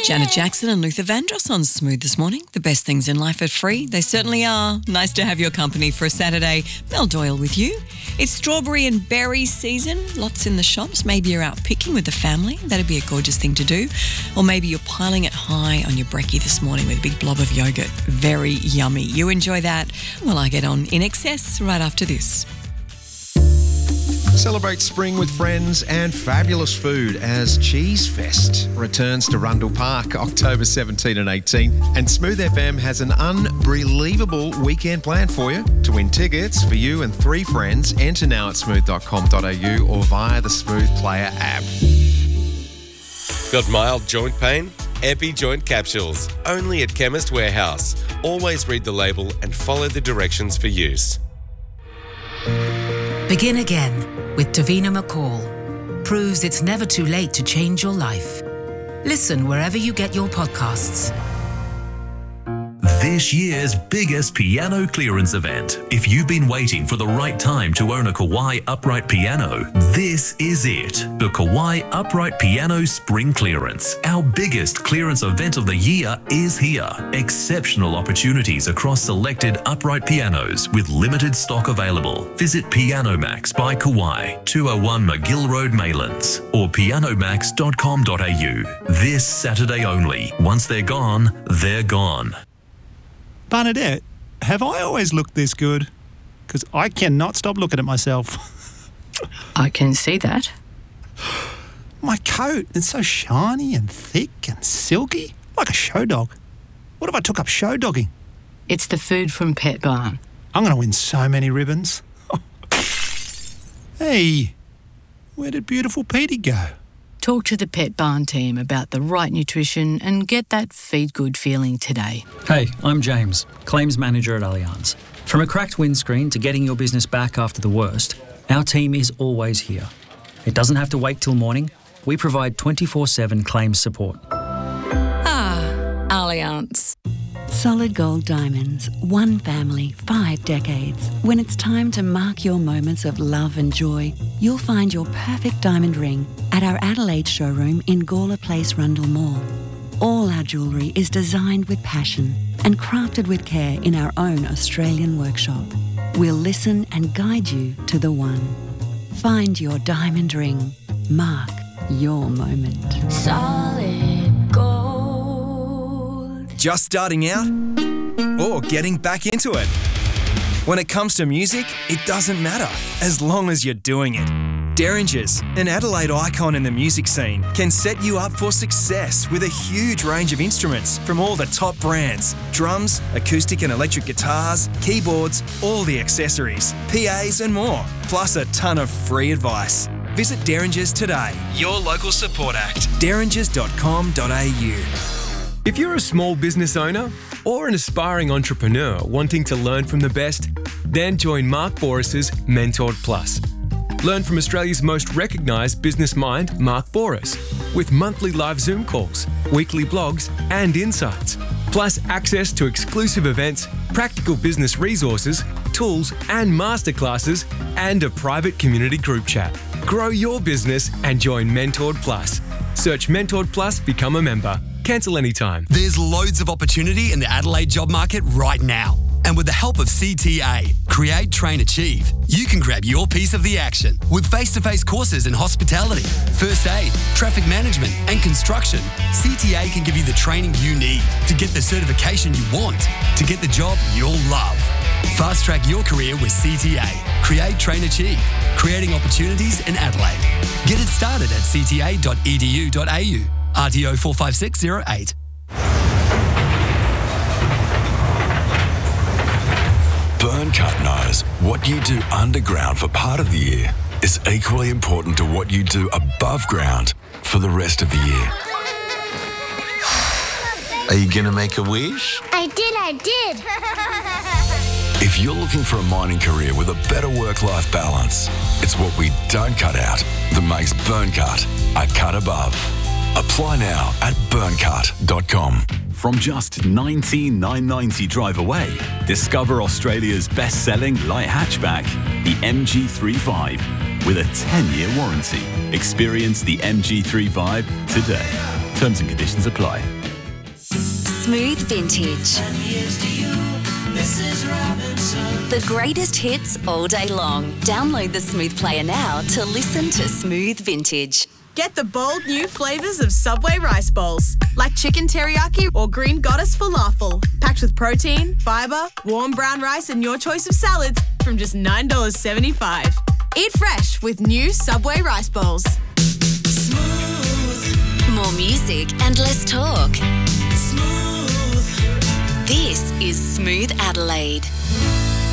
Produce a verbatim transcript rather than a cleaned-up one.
Janet Jackson and Luther Vandross on Smooth this morning. The best things in life are free. They certainly are. Nice to have your company for a Saturday. Mel Doyle with you. It's strawberry and berry season. Lots in the shops. Maybe you're out picking with the family. That'd be a gorgeous thing to do. Or maybe you're piling it high on your brekkie this morning with a big blob of yogurt. Very yummy. You enjoy that? Well, I get on In Excess right after this. Celebrate spring with friends and fabulous food as Cheese Fest returns to Rundle Park October seventeenth and eighteenth. And Smooth F M has an unbelievable weekend planned for you. To win tickets for you and three friends, enter now at smooth dot com dot a u or via the Smooth Player app. Got mild joint pain? Epi Joint Capsules. Only at Chemist Warehouse. Always read the label and follow the directions for use. Begin again with Davina McCall. Proves it's never too late to change your life. Listen wherever you get your podcasts. This year's biggest piano clearance event. If you've been waiting for the right time to own a Kawai upright piano, this is it. The Kawai Upright Piano Spring Clearance. Our biggest clearance event of the year is here. Exceptional opportunities across selected upright pianos with limited stock available. Visit Piano Max by Kawai, two oh one McGill Road, Maylands, or piano max dot com dot a u. This Saturday only. Once they're gone, they're gone. Bernadette, have I always looked this good? Because I cannot stop looking at myself. I can see that. My coat, it's so shiny and thick and silky, like a show dog. What if I took up show dogging? It's the food from Pet Barn. I'm going to win so many ribbons. Hey, where did beautiful Petey go? Talk to the Pet Barn team about the right nutrition and get that feed good feeling today. Hey, I'm James, Claims Manager at Allianz. From a cracked windscreen to getting your business back after the worst, our team is always here. It doesn't have to wait till morning. We provide twenty-four seven claims support. Ah, Allianz. Solid gold diamonds, one family, five decades. When it's time to mark your moments of love and joy, you'll find your perfect diamond ring at our Adelaide showroom in Gawler Place, Rundle Mall. All our jewellery is designed with passion and crafted with care in our own Australian workshop. We'll listen and guide you to the one. Find your diamond ring. Mark your moment. Solid gold. Just starting out or getting back into it? When it comes to music, it doesn't matter as long as you're doing it. Derringers, an Adelaide icon in the music scene, can set you up for success with a huge range of instruments from all the top brands. Drums, acoustic and electric guitars, keyboards, all the accessories, P As and more, plus a ton of free advice. Visit Derringers today, your local support act, derringers dot com dot a u. If you're a small business owner or an aspiring entrepreneur wanting to learn from the best, then join Mark Boris's Mentored Plus. Learn from Australia's most recognised business mind, Mark Boris, with monthly live Zoom calls, weekly blogs and insights, plus access to exclusive events, practical business resources, tools and masterclasses, and a private community group chat. Grow your business and join Mentored Plus. Search Mentored Plus, become a member. Cancel anytime. There's loads of opportunity in the Adelaide job market right now. And with the help of C T A, Create, Train, Achieve, you can grab your piece of the action with face-to-face courses in hospitality, first aid, traffic management and construction. C T A can give you the training you need to get the certification you want, to get the job you'll love. Fast-track your career with C T A. Create, Train, Achieve. Creating opportunities in Adelaide. Get it started at c t a dot e d u dot a u. R T O four five six zero eight. Burncut knows what you do underground for part of the year is equally important to what you do above ground for the rest of the year. Are you going to make a wish? I did, I did. If you're looking for a mining career with a better work-life balance, it's what we don't cut out that makes Burncut a cut above. Apply now at burncut dot com. From just nineteen thousand nine hundred ninety drive away, discover Australia's best-selling light hatchback, the M G thirty-five, with a ten-year warranty. Experience the M G thirty-five today. Terms and conditions apply. Smooth Vintage. The greatest hits all day long. Download the Smooth Player now to listen to Smooth Vintage. Get the bold new flavours of Subway rice bowls, like chicken teriyaki or green goddess falafel, packed with protein, fibre, warm brown rice and your choice of salads from just nine dollars seventy-five. Eat fresh with new Subway rice bowls. More music and less talk. This is Smooth Adelaide.